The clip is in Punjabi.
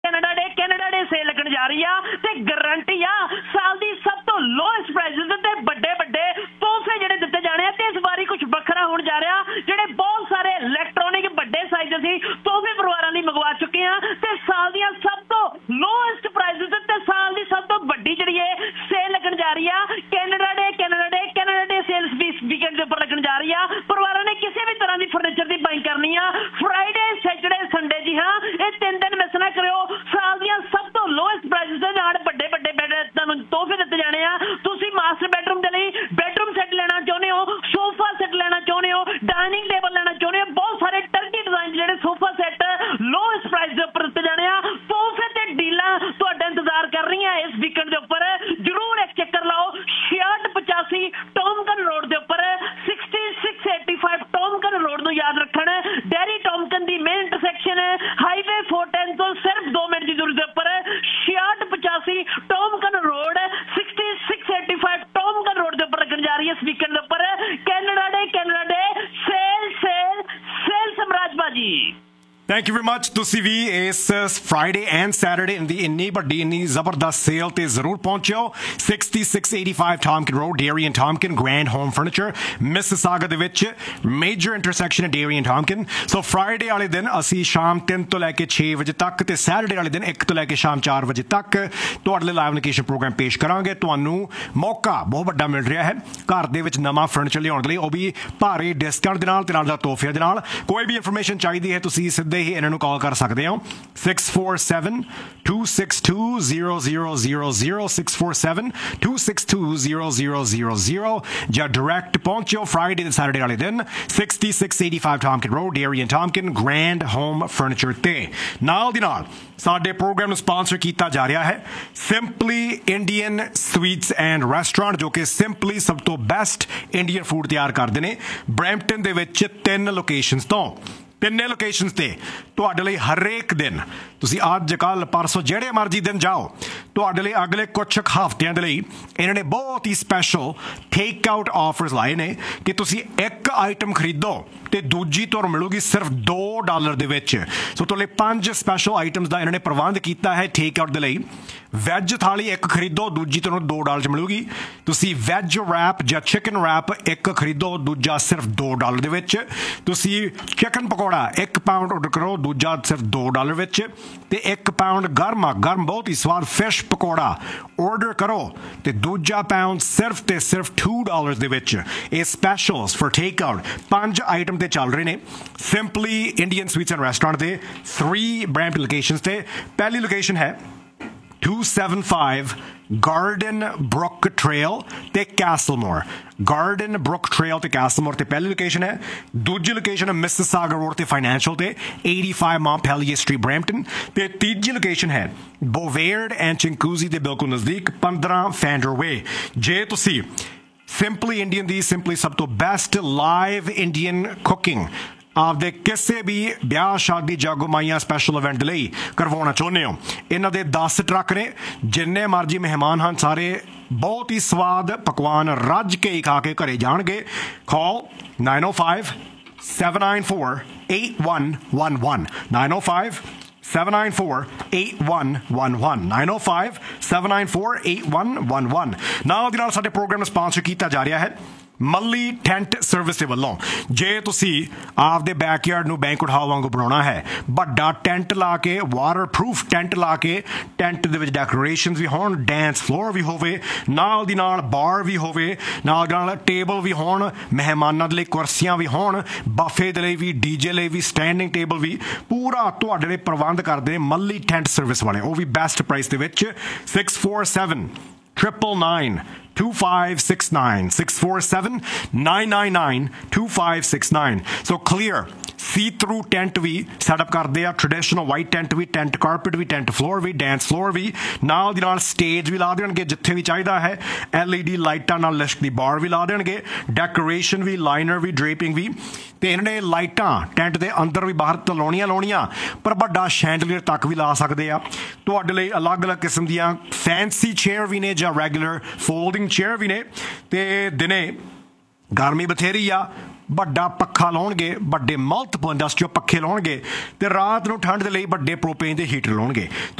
ਕੈਨੇਡਾ ਡੇ ਸੇਲ ਲੱਗਣ ਜਾ ਰਹੀ ਆ ਤੇ ਗਰੰਟੀ ਆ ਸਾਲ ਦੀ ਸਭ ਤੋਂ ਲੋਐਸਟ ਪ੍ਰਾਈਸਿਸ ਤੇ ਵੱਡੇ ਤੋਹਫੇ ਜਿਹੜੇ ਦਿੱਤੇ ਜਾਣੇ ਆ ਤੇ ਇਸ ਵਾਰੀ ਕੁਝ ਵੱਖਰਾ ਹੋਣ ਜਾ ਰਿਹਾ। ਜਿਹੜੇ ਬਹੁਤ ਸਾਰੇ ਇਲੈਕਟ੍ਰੋਨਿਕ ਵੱਡੇ ਸਾਈਜ਼ ਅਸੀਂ ਤੋਹਫੇ ਪਰਿਵਾਰਾਂ ਲਈ ਮੰਗਵਾ ਚੁੱਕੇ ਆ ਤੇ ਸਾਲ ਦੀਆਂ ਸਭ ਤੋਂ ਲੋਐਸਟ ਪ੍ਰਾਈਸਿਸ ਤੇ ਸਾਲ ਦੀ ਸਭ ਤੋਂ ਵੱਡੀ ਜਿਹੜੀ ਹੈ ਸੇਲ ਲੱਗਣ ਜਾ ਰਹੀ ਆ। ਕੈਨੇਡਾ ਡੇ ਸੇਲਸ ਵੀਕਐਂਡ ਦੇ ਉੱਪਰ ਲੱਗਣ ਜਾ ਰਹੀ ਆ। ਪਰਿਵਾਰਾਂ ਨੇ ਕਿਸੇ ਵੀ ਤਰ੍ਹਾਂ ਦੀ ਫਰਨੀਚਰ ਦੀ ਬਾਈਂਗ ਕਰਨੀ ਆ ਫਰਾਈਡੇ ਸੈਟਰਡੇ ਸੰਡੇ ਜੀ ਹਾਂ ਇਹ 3 ਦਿਨ ਮਿਸ ਨਾ ਕਰਿਓ। ਸਾਲ ਦੀਆਂ ਸਭ ਤੋਂ ਲੋਐਸਟ ਪ੍ਰਾਈਸਿਸ ਦੇ ਨਾਲ ਵੱਡੇ ਬੈੱਡ ਤੁਹਾਨੂੰ ਤੋਹਫੇ ਦਿੱਤੇ ਜਾਣੇ ਆ। ਤੁਸੀਂ ਮਾਸਟਰ ਬੈਡਰੂਮ ਦੇ ਲਈ ਬੈਡਰੂਮ ਸੈੱਟ ਲੈਣਾ ਚਾਹੁੰਦੇ ਹੋ, ਸੋਫਾ ਸੈੱਟ ਲੈਣਾ ਚਾਹੁੰਦੇ ਹੋ, ਡਾਈਨਿੰਗ ਟੇਬਲ ਲੈਣਾ ਚਾਹੁੰਦੇ ਹੋ, ਬਹੁਤ ਸਾਰੇ ਟਰਕੀ ਡਿਜ਼ਾਈਨ ਜਿਹੜੇ ਸੋਫਾ ਸੈੱਟ ਲੋਐਸਟ ਪ੍ਰਾਈਸ ਦੇ ਉੱਪਰ ਦਿੱਤੇ ਜਾਣੇ ਆ। ਤੋਹਫੇ ਤੇ ਡੀਲਾਂ ਤੁਹਾਡਾ ਇੰਤਜ਼ਾਰ ਕਰ ਰਹੀਆਂ ਇਸ ਵੀਕਐਂਡ ਦੇ ਉੱਪਰ। ਜ਼ਰੂਰ ਇੱਕ ਚੱਕਰ ਲਾਓ 6685 ਟੌਮਕਨ ਰੋਡ ਦੇ ਉੱਪਰ 6685 ਟੌਮਕਨ ਰੋਡ ਨੂੰ ਯਾਦ ਰੱਖਣ। ਡੈਰੀ ਟੌਮਕਨ ਦੀ ਮੇਨ ਇੰਟਰਸੈਕਸ਼ਨ ਹਾਈਵੇ 410 ਤੋਂ ਸਿਰਫ 2 ਮਿੰਟ ਦੀ ਦੂਰੀ ਦੇ ਉੱਪਰ 6685 ਟੌਮਕਨ ਰੋਡ 6685 ਟੌਮਕਨ ਰੋਡ ਦੇ ਉੱਪਰ ਲੱਗਣ ਜਾ ਰਹੀ ਹੈ ਇਸ ਵੀਕਐਂਡ ਦੇ ਉੱਪਰ ਕੈਨੇਡਾ ਡੇ ਸੇਲ ਸਮਰਾਜ ਭਾਜੀ। Thank you very much. ਤੁਸੀਂ ਵੀ ਇਸ ਫਰਾਈਡੇ ਐਂਡ ਸੈਟਰਡੇ ਦੀ ਇੰਨੀ ਵੱਡੀ ਇੰਨੀ ਜ਼ਬਰਦਸਤ ਸੇਲ ਤੇ ਜ਼ਰੂਰ ਪਹੁੰਚਿਓ। 6685 ਟੌਮਕਨ road dairy and ਟੌਮਕਨ grand home furniture Mississauga ਦੇ ਵਿੱਚ ਮੇਜਰ ਇੰਟਰਸੈਕਸ਼ਨ ਹੈ ਡੇਰੀ ਐਂਡ ਟੌਮਕਨ। ਸੋ ਫਰਾਈਡੇ ਵਾਲੇ ਦਿਨ ਅਸੀਂ ਸ਼ਾਮ 3 ਤੋਂ ਲੈ ਕੇ 6 ਵਜੇ ਤੱਕ ਤੇ ਸੈਟਰਡੇ ਵਾਲੇ ਦਿਨ 1 ਤੋਂ ਲੈ ਕੇ ਸ਼ਾਮ 4 ਵਜੇ ਤੱਕ ਤੁਹਾਡੇ ਲਈ ਲਾਈਵ ਲੋਕੇਸ਼ਨ ਪ੍ਰੋਗਰਾਮ ਪੇਸ਼ ਕਰਾਂਗੇ। ਤੁਹਾਨੂੰ ਮੌਕਾ ਬਹੁਤ ਵੱਡਾ ਮਿਲ ਰਿਹਾ ਹੈ ਘਰ ਦੇ ਵਿੱਚ ਨਵਾਂ ਫਰਨੀਚਰ ਲਿਆਉਣ ਦੇ ਲਈ, ਉਹ ਵੀ ਭਾਰੀ ਡਿਸਕਾਊਂਟ ਦੇ ਨਾਲ ਤੇ ਨਾਲ ਦਾ ਤੋਹਫਿਆਂ ਦੇ ਨਾਲ। ਕੋਈ ਵੀ ਇਨਫੋਰਮੇਸ਼ਨ ਚਾਹੀਦੀ ਹੈ ਤੁਸੀਂ ਸਿੱਧੇ ਹੀ ਇਹਨਾਂ ਨੂੰ ਕਾਲ ਕਰ ਸਕਦੇ ਹੋ 647-262-0000 647-262-0000 ਜਾਂ ਡਾਇਰੈਕਟ ਪਹੁੰਚੋ ਫਰਾਈਡੇ ਤੇ ਸੈਟਰਡੇ ਵਾਲੇ ਦਿਨ 6685 ਟੌਮਕਨ road dairy and ਟੌਮਕਨ grand home furniture ਤੇ। ਨਾਲ ਦੀ ਨਾਲ ਸਾਡੇ ਪ੍ਰੋਗਰਾਮ ਨੂੰ ਸਪਾਂਸਰ ਕੀਤਾ ਜਾ ਰਿਹਾ ਹੈ simply Indian sweets and restaurant, ਜੋ ਕਿ ਸਿੰਪਲੀ ਸਭ ਤੋਂ ਬੈਸਟ ਇੰਡੀਅਨ ਫੂਡ ਤਿਆਰ ਕਰਦੇ ਨੇ। ਬਰੈਂਪਟਨ ਦੇ ਵਿੱਚ 3 ਲੋਕੇਸ਼ਨਸ ਤੋਂ ਤਿੰਨੇ ਲੋਕੇਸ਼ਨਸ ਤੇ ਤੁਹਾਡੇ ਲਈ ਹਰੇਕ ਦਿਨ ਤੁਸੀਂ ਅੱਜ ਕੱਲ੍ਹ ਪਰਸੋਂ ਜਿਹੜੇ ਮਰਜ਼ੀ ਦਿਨ ਜਾਓ ਤੁਹਾਡੇ ਲਈ ਅਗਲੇ ਕੁਝ ਹਫ਼ਤਿਆਂ ਦੇ ਲਈ ਇਹਨਾਂ ਨੇ ਬਹੁਤ ਹੀ ਸਪੈਸ਼ਲ ਟੇਕ ਆਊਟ ਆਫਰਸ ਲਾਏ ਨੇ ਕਿ ਤੁਸੀਂ ਇੱਕ ਆਈਟਮ ਖਰੀਦੋ ਤੇ ਦੂਜੀ ਤੁਹਾਨੂੰ ਮਿਲੂਗੀ ਸਿਰਫ $2 ਦੇ ਵਿੱਚ। ਸੋ ਤੁਹਾਡੇ 5 ਸਪੈਸ਼ਲ ਆਈਟਮਸ ਦਾ ਇਹਨਾਂ ਨੇ ਪ੍ਰਬੰਧ ਕੀਤਾ ਹੈ ਟੇਕ ਆਊਟ ਦੇ ਲਈ। ਵੈਜ ਥਾਲੀ ਇੱਕ ਖਰੀਦੋ ਦੂਜੀ ਤੁਹਾਨੂੰ $2 'ਚ ਮਿਲੂਗੀ। ਤੁਸੀਂ ਵੈਜ ਰੈਪ ਜਾਂ ਚਿਕਨ ਰੈਪ ਇੱਕ ਖਰੀਦੋ ਦੂਜਾ ਸਿਰਫ $2 ਦੇ ਵਿੱਚ। ਤੁਸੀਂ ਚਿਕਨ ਪਕੌੜਾ 1 ਪਾਊਂਡ ਆਰਡਰ ਕਰੋ ਦੂਜਾ ਸਿਰਫ $2 ਵਿੱਚ ਤੇ 1 ਪਾਊਂਡ ਗਰਮ ਬਹੁਤ ਹੀ ਸਵਾਦ ਫਿਸ਼ ਪਕੌੜਾ ਆਰਡਰ ਕਰੋ ਤੇ ਦੂਜਾ ਪਾਊਂਡ ਸਿਰਫ ਤੇ ਸਿਰਫ $2 ਦੇ ਵਿੱਚ। ਇਹ ਸਪੈਸ਼ਲਸ ਫॉर ਟੇਕ ਆਊਟ 5 ਆਈਟਮ ਤੇ ਚੱਲ ਰਹੇ ਨੇ simply Indian sweets and restaurant ਦੇ 3 ਬ੍ਰੈਂਡ ਲੋਕੇਸ਼ਨਸ ਤੇ। ਪਹਿਲੀ ਲੋਕੇਸ਼ਨ ਹੈ 275 ਗਾਰਡਨ ਬਰੁਕ ਟ੍ਰੇਲ ਤੇ ਕੈਸਲਮੋਰ। ਗਾਰਡਨ ਬਰੁਕ ਟ੍ਰੇਲ ਤੇ ਕੈਸਲਮੋਰ ਤੇ ਪਹਿਲੀ ਲੋਕੇਸ਼ਨ ਹੈ। ਦੂਜੀ ਲੋਕੇਸ਼ਨ ਹੈ ਮਿਸਿਸਾਗਾ ਰੋਡ ਤੇ ਫਾਈਨੈਂਸ਼ੀਅਲ ਤੇ 85 ਮੌਂਟਪੈਲੀਏ ਸਟਰੀਟ ਬਰੈਂਪਟਨ ਤੇ ਤੀਜੀ ਲੋਕੇਸ਼ਨ ਹੈ ਬੋਵੇਅਰਡ ਐਂਡ ਚਿੰਕੂਜ਼ੀ ਦੇ ਬਿਲਕੁਲ ਨਜ਼ਦੀਕ 15 ਫੈਂਡਰ ਵੇ। ਜੇ ਤੁਸੀਂ ਸਿੰਪਲੀ ਇੰਡੀਅਨ ਦੀ ਸਿੰਪਲੀ ਸਭ ਤੋਂ ਬੈਸਟ ਲਾਈਵ ਇੰਡੀਅਨ ਕੁਕਿੰਗ ਆਪਦੇ ਕਿਸੇ ਵੀ ਵਿਆਹ ਸ਼ਾਦੀ ਜਾਗੋ ਮਾਈਆਂ ਸਪੈਸ਼ਲ ਇਵੈਂਟ ਦੇ ਲਈ ਕਰਵਾਉਣਾ ਚਾਹੁੰਦੇ ਹੋ, ਇਹਨਾਂ ਦੇ 10 ਟਰੱਕ ਨੇ। ਜਿੰਨੇ ਮਰਜ਼ੀ ਮਹਿਮਾਨ ਹਨ ਸਾਰੇ ਬਹੁਤ ਹੀ ਸਵਾਦ ਪਕਵਾਨ ਰੱਜ ਕੇ ਹੀ ਖਾ ਕੇ ਘਰੇ ਜਾਣਗੇ। ਕਾਲ 905-794-8111 905-794-8111 905-794-8111। ਨਾਲ ਦੀ ਨਾਲ ਸਾਡੇ ਪ੍ਰੋਗਰਾਮ ਨੂੰ ਸਪਾਂਸਰ ਕੀਤਾ ਜਾ ਰਿਹਾ ਹੈ ਮੱਲੀ ਟੈਂਟ ਸਰਵਿਸ ਦੇ ਵੱਲੋਂ। ਜੇ ਤੁਸੀਂ ਆਪਦੇ ਬੈਕਯਾਰਡ ਨੂੰ ਬੈਂਕੁਏਟ ਹਾਲ ਵਾਂਗੂ ਬਣਾਉਣਾ ਹੈ, ਵੱਡਾ ਟੈਂਟ ਲਾ ਕੇ ਵਾਟਰਪ੍ਰੂਫ ਟੈਂਟ ਲਾ ਕੇ ਟੈਂਟ ਦੇ ਵਿੱਚ ਡੈਕੋਰੇਸ਼ਨਸ ਵੀ ਹੋਣ, ਡੈਂਸ ਫਲੋਰ ਵੀ ਹੋਵੇ, ਨਾਲ ਦੀ ਨਾਲ ਬਾਰ ਵੀ ਹੋਵੇ, ਨਾਲ ਦੀ ਨਾਲ ਟੇਬਲ ਵੀ ਹੋਣ, ਮਹਿਮਾਨਾਂ ਦੇ ਲਈ ਕੁਰਸੀਆਂ ਵੀ ਹੋਣ, ਬਫੇ ਦੇ ਲਈ ਵੀ, ਡੀਜੇ ਲਈ ਵੀ, ਸਟੈਂਡਿੰਗ ਟੇਬਲ ਵੀ, ਪੂਰਾ ਤੁਹਾਡੇ ਲਈ ਪ੍ਰਬੰਧ ਕਰਦੇ ਮੱਲੀ ਟੈਂਟ ਸਰਵਿਸ ਵਾਲੇ, ਉਹ ਵੀ ਬੈਸਟ ਪ੍ਰਾਈਸ ਦੇ ਵਿੱਚ। 647-999-2569 647-999-2569। ਸੋ ਕਲੀਅਰ ਸੀ ਥਰੂ ਟੈਂਟ ਵੀ ਸੈਟਅਪ ਕਰਦੇ ਆ, ਟ੍ਰੈਡੀਸ਼ਨਲ ਵਾਈਟ ਟੈਂਟ ਵੀ, ਟੈਂਟ ਕਾਰਪਟ ਵੀ, ਟੈਂਟ ਫਲੋਰ ਵੀ, ਡੈਂਸ ਫਲੋਰ ਵੀ, ਨਾਲ ਦੀ ਨਾਲ ਸਟੇਜ ਵੀ ਲਾ ਦੇਣਗੇ ਜਿੱਥੇ ਵੀ ਚਾਹੀਦਾ ਹੈ। LED ਲਾਈਟਾਂ ਨਾਲ ਲਿਸ਼ਕਦੀ ਬਾਰ ਵੀ ਲਾ ਦੇਣਗੇ, ਡੈਕੋਰੇਸ਼ਨ ਵੀ, ਲਾਈਨਰ ਵੀ, ਡਰੇਪਿੰਗ ਵੀ। ਤੇ ਇਹਨਾਂ ਨੇ ਲਾਈਟਾਂ ਟੈਂਟ ਦੇ ਅੰਦਰ ਵੀ ਬਾਹਰ ਤੋਂ ਲਾਉਣੀਆਂ ਪਰ ਵੱਡਾ ਸ਼ੈਂਡਲੀਅਰ ਤੱਕ ਵੀ ਲਾ ਸਕਦੇ ਆ। ਤੁਹਾਡੇ ਲਈ ਅਲੱਗ-ਅਲੱਗ ਕਿਸਮ ਦੀਆਂ ਫੈਂਸੀ ਚੇਅਰ ਵੀ ਨੇ ਜਾਂ ਰੈਗੂਲਰ ਫੋਲਡਿੰਗ ਚੇਅਰ ਵੀ ਨੇ। ਤੇ ਦਿਨੇ ਗਰਮੀ ਬਥੇਰੀ ਆ, ਵੱਡਾ ਪੱਖਾ ਲਾਉਣਗੇ, ਵੱਡੇ ਮਲਟੀਪਲ ਇੰਡਸਟਰੀਅਲ ਪੱਖੇ ਲਾਉਣਗੇ, ਤੇ ਰਾਤ ਨੂੰ ਠੰਡ ਦੇ ਲਈ ਵੱਡੇ ਪ੍ਰੋਪੇਨ ਦੇ ਹੀਟਰ ਲਾਉਣਗੇ।